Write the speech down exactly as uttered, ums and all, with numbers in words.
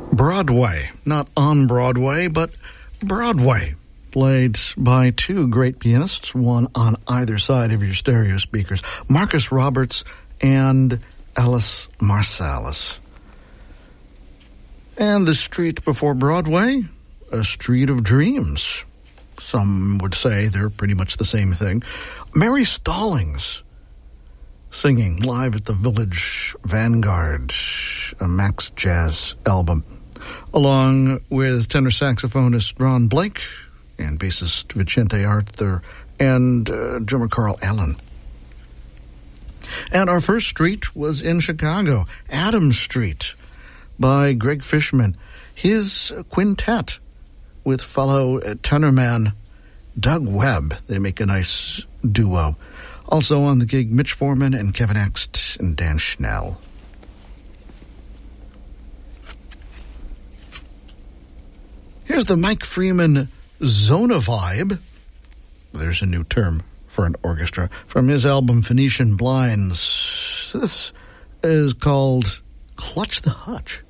Broadway, not on Broadway, but Broadway, played by two great pianists, one on either side of your stereo speakers, Marcus Roberts and Ellis Marsalis. And the street before Broadway, a street of dreams. Some would say they're pretty much the same thing. Mary Stallings singing live at the Village Vanguard, a Max Jazz album, along with tenor saxophonist Ron Blake and bassist Vicente Arthur and uh, drummer Carl Allen. And our first street was in Chicago, Adams Street, by Greg Fishman. His quintet with fellow tenorman Doug Webb. They make a nice duo. Also on the gig, Mitch Foreman and Kevin Axt and Dan Schnell. Here's the Mike Freeman Zona Vibe. There's a new term for an orchestra from his album Phoenician Blinds. This is called Clutch the Hutch.